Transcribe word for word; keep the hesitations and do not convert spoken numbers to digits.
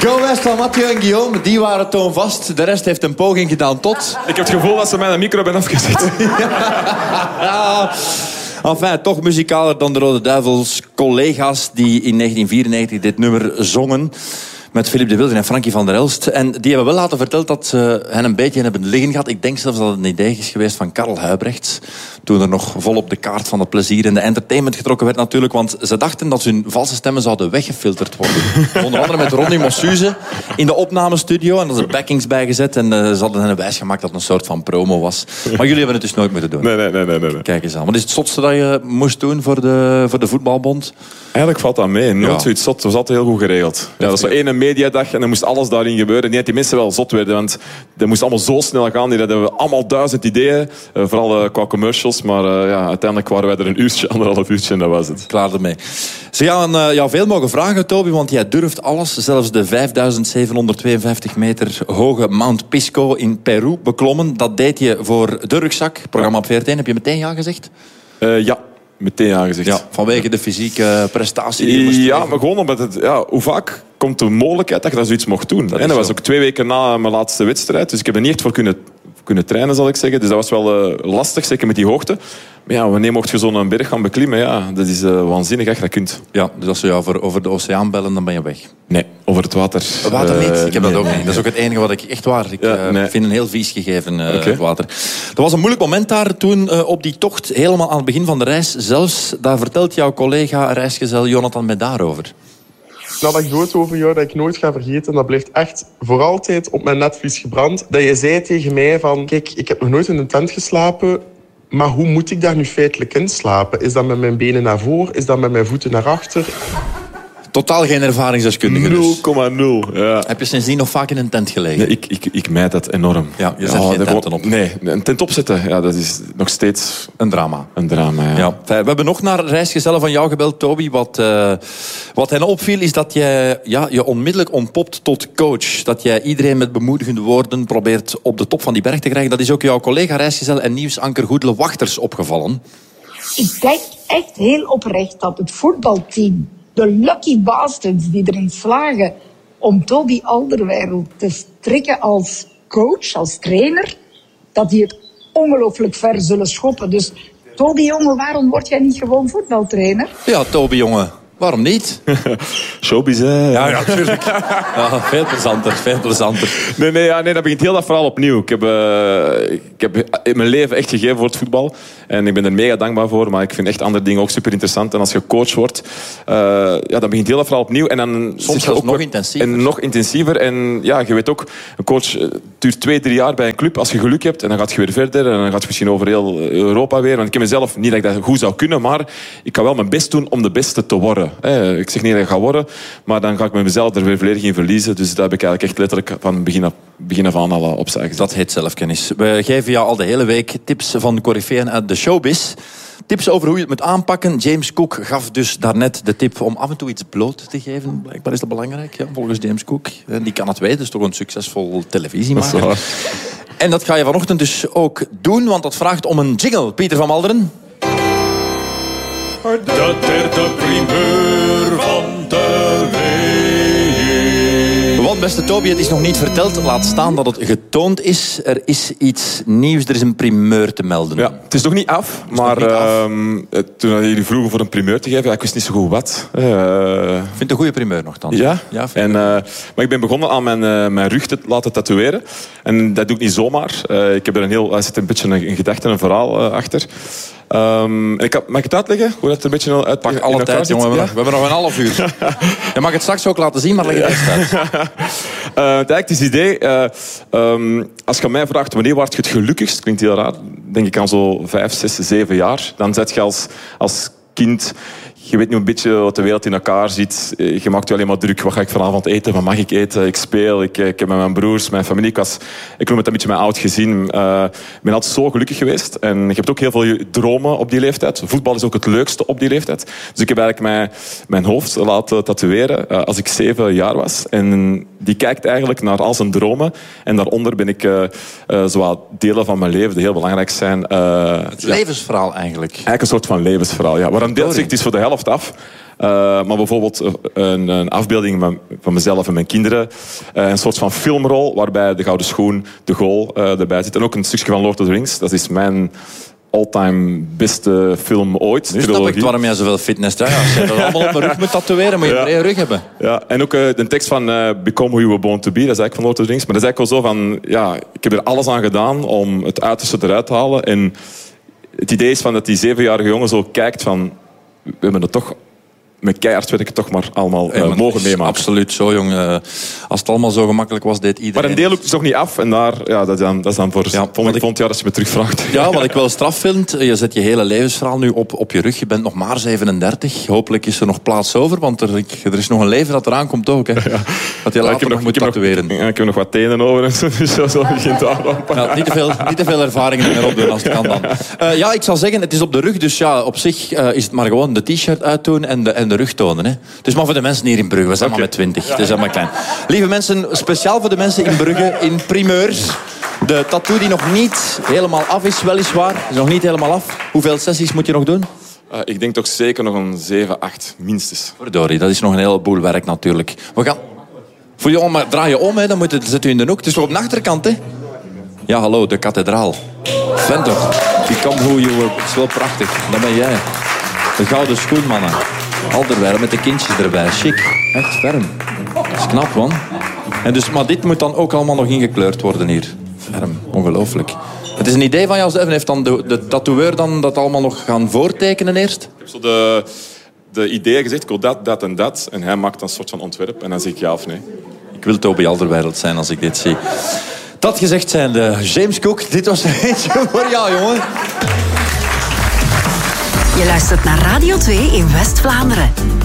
Go West van Mathieu en Guillaume, die waren toonvast. De rest heeft een poging gedaan tot... Ik heb het gevoel dat ze mij de micro hebben afgezet. Ja. Enfin, toch muzikaler dan de Rode Duivels. Collega's die in negentien vierennegentig dit nummer zongen. Met Philippe de Wilde en Frankie van der Elst. En die hebben wel laten verteld dat ze hen een beetje hebben liggen gehad. Ik denk zelfs dat het een idee is geweest van Karel Huibrechts. Toen er nog volop de kaart van het plezier en de entertainment getrokken werd natuurlijk. Want ze dachten dat hun valse stemmen zouden weggefilterd worden. Onder andere met Ronnie Mossuze in de opnamestudio. En er zijn backings bijgezet. En uh, ze hadden hen wijsgemaakt dat het een soort van promo was. Maar jullie hebben het dus nooit moeten doen. Nee, nee, nee. nee, nee. Kijk eens aan. Wat is het zotste dat je moest doen voor de, voor de voetbalbond? Eigenlijk valt dat mee. Nooit Ja. zoiets zot. Dat was altijd heel goed geregeld. Ja, dat was zo één mediadag en dan moest alles daarin gebeuren. Niet dat die mensen wel zot werden, want dat moest allemaal zo snel gaan. Die hadden allemaal duizend ideeën. Uh, vooral uh, qua commercials. Maar uh, ja, uiteindelijk waren wij er een uurtje, anderhalf uurtje en dat was het. Klaar ermee. Ze gaan uh, jou veel mogen vragen, Toby, want jij durft alles. Zelfs de vijfduizend zevenhonderdtweeënvijftig meter hoge Mount Pisco in Peru beklommen. Dat deed je voor de rugzak. Programma op V R T. Heb je meteen ja gezegd? Uh, ja. Meteen ja gezegd. Ja, vanwege de fysieke prestatie die je moest Ja, geven. maar gewoon omdat het... Ja, hoe vaak komt de mogelijkheid dat je dat zoiets mocht doen? Dat, en dat was ook twee weken na mijn laatste wedstrijd. Dus ik heb er niet echt voor kunnen, kunnen trainen, zal ik zeggen. Dus dat was wel uh, lastig, zeker met die hoogte. Maar ja, wanneer mocht je zo'n berg gaan beklimmen? Ja, dat is uh, waanzinnig als je dat kunt. Ja, dus als ze jou voor, over de oceaan bellen, dan ben je weg. Nee, over het water. Het water niet? Uh, Ik heb dat nee, ook nee, niet. Dat is ook het enige wat ik echt waar. Ik Ja, uh, nee. vind een heel vies gegeven, uh, Okay. het water. Er was een moeilijk moment daar toen uh, op die tocht, helemaal aan het begin van de reis. Zelfs, daar vertelt jouw collega, reisgezel Jonathan mij daarover. Dat anekdote over jou dat ik nooit ga vergeten, dat blijft echt voor altijd op mijn netvlies gebrand. Dat je zei tegen mij van, kijk, ik heb nog nooit in een tent geslapen, maar hoe moet ik daar nu feitelijk in slapen? Is dat met mijn benen naar voren? Is dat met mijn voeten naar achter? Totaal geen ervaringsdeskundige nul dus. komma nul. Ja. Heb je sindsdien nog vaak in een tent gelegen? Nee, ik, ik, ik mijd dat enorm. Ja, je zet geen dat tenten wordt- op. Nee, een tent opzetten, ja, dat is nog steeds Een drama. een drama. Ja. Ja. We hebben nog naar reisgezellen van jou gebeld, Toby. Wat, uh, wat hen opviel is dat jij ja, je onmiddellijk ontpopt tot coach. Dat jij iedereen met bemoedigende woorden probeert op de top van die berg te krijgen. Dat is ook jouw collega reisgezel en nieuwsanker Goedele Wachters opgevallen. Ik denk echt heel oprecht dat het voetbalteam, de lucky bastards die erin slagen om Toby Alderweireld te strikken als coach, als trainer, dat die het ongelooflijk ver zullen schoppen. Dus Toby, jongen, waarom word jij niet gewoon voetbaltrainer? Ja, Toby, jongen. Waarom niet? Showbiz, hè. Ja, natuurlijk. Ja, veel plezanter, veel plezanter. Nee, nee, ja, nee, dat begint heel dat verhaal opnieuw. Ik heb, uh, ik heb in mijn leven echt gegeven voor het voetbal. En ik ben er mega dankbaar voor. Maar ik vind echt andere dingen ook super interessant. En als je coach wordt, uh, ja, dan begint heel dat verhaal opnieuw. En dan Soms zit je zelfs ook nog weer- intensiever. En nog intensiever. En ja, je weet ook, een coach uh, duurt twee, drie jaar bij een club. Als je geluk hebt, en dan gaat je weer verder. En dan gaat je misschien over heel Europa weer. Want ik ken mezelf niet dat ik dat goed zou kunnen. Maar ik kan wel mijn best doen om de beste te worden. Eh, ik zeg niet dat ik ga worden. Maar dan ga ik mezelf er weer volledig in verliezen. Dus daar heb ik eigenlijk echt letterlijk van begin af, begin af aan al uh, opzij gezet. Dat heet zelfkennis. We geven jou al de hele week tips van coryfeeën uit de showbiz. Tips over hoe je het moet aanpakken. James Cook gaf dus daarnet de tip om af en toe iets bloot te geven. Blijkbaar is dat belangrijk, ja, volgens James Cook. Die kan het weten, is toch een succesvol televisiemaker. Dat is En dat ga je vanochtend dus ook doen, want dat vraagt om een jingle. Pieter van Malderen. De derde primeur van de week. Want beste Toby, het is nog niet verteld. Laat staan dat het getoond is. Er is iets nieuws, er is een primeur te melden. Ja, het is nog niet af, maar nog niet af. uh, toen jullie vroegen voor een primeur te geven, ja, ik wist niet zo goed wat. Uh, Ik vind het een goede primeur nogthans. ja, ja vind en, ik. uh, maar ik ben begonnen aan mijn, uh, mijn rug te laten tatoeëren. En dat doe ik niet zomaar. Uh, ik heb er een heel, er zit een beetje een, een gedachte en een verhaal uh, achter. Um, en ik had, mag ik het uitleggen? Hoe dat er een beetje uit, Pak in alle elkaar tijd, zit? jongen. We, Ja? hebben nog- we hebben nog een half uur. Je mag het straks ook laten zien, maar leg het eerst uit. Uh, eigenlijk is het idee, uh, um, als je mij vraagt wanneer word je het gelukkigst, klinkt heel raar, denk ik aan zo vijf, zes, zeven jaar. Dan zet je als, als kind, je weet nu een beetje wat de wereld in elkaar zit. Je maakt je alleen maar druk. Wat ga ik vanavond eten? Wat mag ik eten? Ik speel. Ik, ik heb met mijn broers, mijn familie. Ik, was, ik noem het een beetje mijn oud gezin. Uh, ik ben altijd zo gelukkig geweest. En je hebt ook heel veel dromen op die leeftijd. Voetbal is ook het leukste op die leeftijd. Dus ik heb eigenlijk mijn, mijn hoofd laten tatoeëren uh, als ik zeven jaar was. En die kijkt eigenlijk naar al zijn dromen. En daaronder ben ik uh, uh, zowat delen van mijn leven die heel belangrijk zijn. Uh, Het levensverhaal eigenlijk. Eigenlijk een soort van levensverhaal. Ja. Waarom deel ik het is voor de helft af. Uh, maar bijvoorbeeld een, een afbeelding van, van mezelf en mijn kinderen. Uh, een soort van filmrol waarbij de Gouden Schoen, de goal uh, erbij zit. En ook een stukje van Lord of the Rings. Dat is mijn all-time beste film ooit. Nu snap ik waarom jij zoveel fitness draagt. Als je dat allemaal op mijn rug moet tatoeëren, moet je ja. een brede rug hebben. Ja, en ook uh, de tekst van uh, Become Who You Were Born To Be, dat is eigenlijk van Lord of the Rings. Maar dat is eigenlijk wel zo van, ja, ik heb er alles aan gedaan om het uiterste eruit te halen. En het idee is van dat die zevenjarige jongen zo kijkt van, we hebben het toch met keihard werken toch maar allemaal uh, mogen meemaken. Absoluut zo, jong. Uh, als het allemaal zo gemakkelijk was, deed iedereen. Maar een deel ook is nog niet af. En daar, ja, dat, is dan, dat is dan voor ja, volgend ik... jaar als je me terugvraagt. Ja, wat ik wel straf vind, je zet je hele levensverhaal nu op, op je rug. Je bent nog maar zevenendertig. Hopelijk is er nog plaats over, want er, er is nog een leven dat eraan komt ook. Hè. Ja. Dat je later nog, nog moet tatoeëren. Nog, ja, ik heb nog wat tenen over en zo, dus zo, zo begint daarop. Ja, niet, te veel, niet te veel ervaringen meer opdoen als het kan dan. Uh, ja, ik zou zeggen, het is op de rug, dus ja, op zich uh, is het maar gewoon de t-shirt uitdoen en de, en de rug tonen. Hè. Dus maar voor de mensen hier in Brugge, we zijn okay. maar met twintig. Het is allemaal klein. Lieve mensen, speciaal voor de mensen in Brugge, in primeurs. De tattoo die nog niet helemaal af is, weliswaar. Is nog niet helemaal af. Hoeveel sessies moet je nog doen? Uh, ik denk toch zeker nog een zeven, acht, minstens. Verdorie, dat is nog een heleboel werk natuurlijk. We gaan... Voel je om, maar draai je om, hè, dan moet je, zet u in de hoek. Het is toch op de achterkant, hè? Ja, hallo, de kathedraal. Vent toch. Become Who You Were. Het is wel prachtig. Dat ben jij. De gouden schoenmannen. Alderweireld met de kindjes erbij. Chic. Echt ferm. Dat is knap, man. En dus, maar dit moet dan ook allemaal nog ingekleurd worden hier. Ferm. Ongelooflijk. Het is een idee van jou. Heeft dan de, de tatoeëur dan dat allemaal nog gaan voortekenen eerst? Ik heb zo de, de ideeën gezegd. Ik wil dat, dat en dat. En hij maakt een soort van ontwerp. En dan zeg ik ja of nee. Ik wil Toby Alderweireld zijn als ik dit zie. Dat gezegd zijnde, James Cook. Dit was er eentje voor jou, jongen. Je luistert naar Radio twee in West-Vlaanderen.